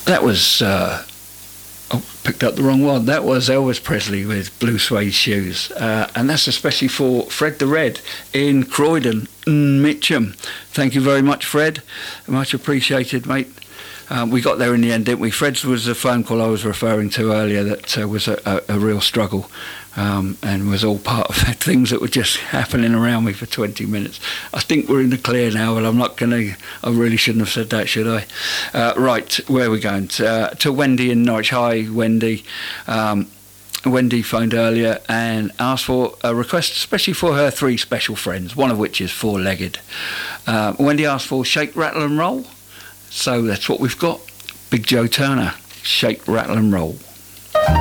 That was, picked up the wrong one. That was Elvis Presley with Blue Suede Shoes. And that's especially for Fred the Red in Croydon, Mitcham. Thank you very much, Fred. Much appreciated, mate. We got there in the end, didn't we? Fred's was the phone call I was referring to earlier that was a real struggle. And was all part of things that were just happening around me for 20 minutes. I think we're in the clear now, but I really shouldn't have said that, should I? Right, where are we going? To Wendy in Norwich. Hi, Wendy. Wendy phoned earlier and asked for a request, especially for her 3 special friends, one of which is 4-legged. Wendy asked for Shake, Rattle and Roll. So that's what we've got. Big Joe Turner, Shake, Rattle and Roll.